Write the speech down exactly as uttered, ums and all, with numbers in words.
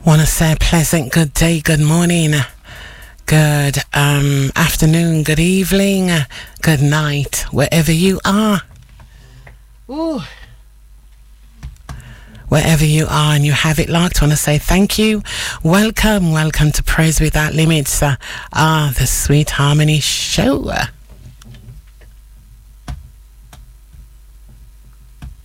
Want to say a pleasant good day, good morning, good um, afternoon, good evening, good night, wherever you are. Ooh. Wherever you are and you have it locked, I want to say thank you. Welcome, welcome to Praise Without Limits, uh, ah, the Sweet Harmony Show.